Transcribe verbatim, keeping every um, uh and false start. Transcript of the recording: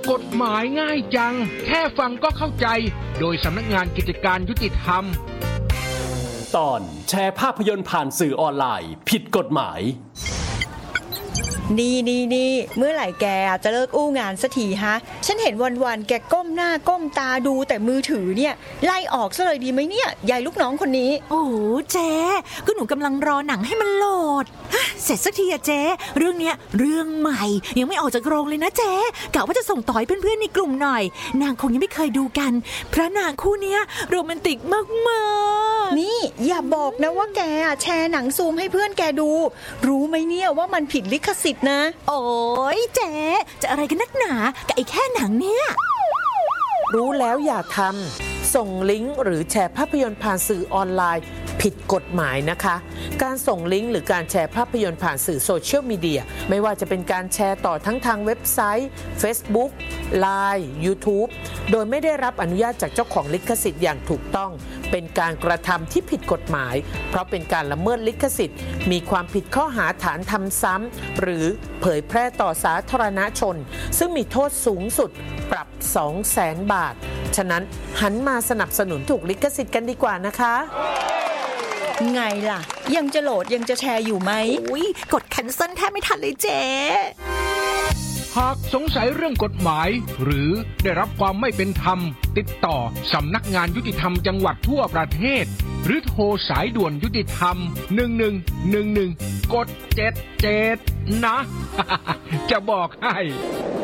กฎหมายง่ายจังแค่ฟังก็เข้าใจโดยสำนักงานกิจการยุติธรรมตอนแชร์ภาพยนตร์ผ่านสื่อออนไลน์ผิดกฎหมายนี่นี่นี่เมื่อไหร่แกจะเลิกอู้งานสักทีฮะฉันเห็นวันๆแกก้มหน้าก้มตาดูแต่มือถือเนี่ยไล่ออกซะเลยดีไหมเนี่ยยายลูกน้องคนนี้โอ้เจ๊ก็หนูกำลังรอหนังให้มันโหลดเสร็จสักทีอะเจ๊เรื่องเนี้ยเรื่องใหม่ยังไม่ออกจากโรงเลยนะเจ๊กะว่าจะส่งต่อให้เพื่อนๆในกลุ่มหน่อยนางคงยังไม่เคยดูกันพระนางคู่เนี้ยโรแมนติกมากๆนี่อย่าบอกนะว่าแกแชร์หนังซูมให้เพื่อนแกดูรู้ไหมเนี่ยว่ามันผิดลิขสิทธิ์นะโอ้ยเจ๊จะอะไรกันนักหนากับไอ้แค่หนังเนี่ยรู้แล้วอย่าทำส่งลิงก์หรือแชร์ภาพยนตร์ผ่านสื่อออนไลน์ผิดกฎหมายนะคะการส่งลิงก์หรือการแชร์ภาพยนตร์ผ่านสื่อโซเชียลมีเดียไม่ว่าจะเป็นการแชร์ต่อทั้งทางเว็บไซต์ Facebook ไลน์ YouTube โดยไม่ได้รับอนุญาตจากเจ้าของลิขสิทธิ์อย่างถูกต้องเป็นการกระทำที่ผิดกฎหมายเพราะเป็นการละเมิดลิขสิทธิ์มีความผิดข้อหาฐานทำซ้ำหรือเผยแพร่ต่อสาธารณชนซึ่งมีโทษสูงสุดปรับ สองแสน บาทฉะนั้นหันมาสนับสนุนถูกลิขสิทธิ์กันดีกว่านะคะไงล่ะยังจะโหลดยังจะแชร์อยู่ไหมอุ้ยกดแคนเซิลแทบไม่ทันเลยเจ๊หากสงสัยเรื่องกฎหมายหรือได้รับความไม่เป็นธรรมติดต่อสำนักงานยุติธรรมจังหวัดทั่วประเทศหรือโทรสายด่วนยุติธรรมหนึ่งหนึ่งหนึ่งหนึ่งกดเจ็ดเจ็ดนะ จะบอกให้